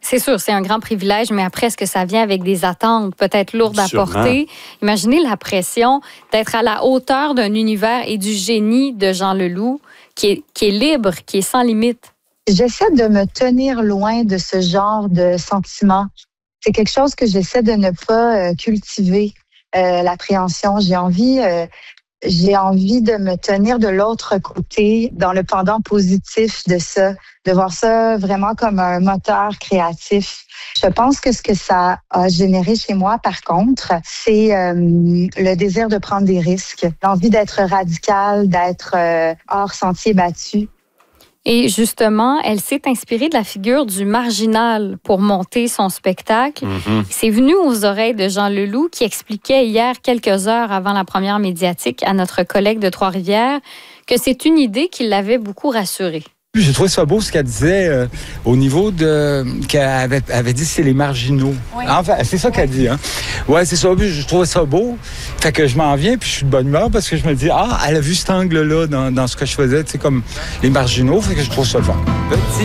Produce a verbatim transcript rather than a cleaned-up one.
C'est sûr, c'est un grand privilège, mais après, est-ce que ça vient avec des attentes peut-être lourdes à Sûrement. porter? Imaginez la pression d'être à la hauteur d'un univers et du génie de Jean Leloup, qui est, qui est libre, qui est sans limite. J'essaie de me tenir loin de ce genre de sentiments. C'est quelque chose que j'essaie de ne pas euh, cultiver, euh, l'appréhension. J'ai envie, euh, j'ai envie de me tenir de l'autre côté, dans le pendant positif de ça, de voir ça vraiment comme un moteur créatif. Je pense que ce que ça a généré chez moi, par contre, c'est euh, le désir de prendre des risques, l'envie d'être radical, d'être euh, hors sentier battu. Et justement, elle s'est inspirée de la figure du marginal pour monter son spectacle. Mm-hmm. C'est venu aux oreilles de Jean Leloup qui expliquait hier, quelques heures avant la première médiatique, à notre collègue de Trois-Rivières, que c'est une idée qui l'avait beaucoup rassuré. J'ai trouvé ça beau ce qu'elle disait euh, au niveau de... qu'elle avait, avait dit c'est les marginaux. Oui. Enfin, c'est ça qu'elle dit. Hein? Ouais, c'est ça. Je trouvais ça beau. Fait que je m'en viens puis je suis de bonne humeur parce que je me dis, ah, elle a vu cet angle-là dans, dans ce que je faisais, tu sais, comme les marginaux. Fait que je trouve ça fun. Petit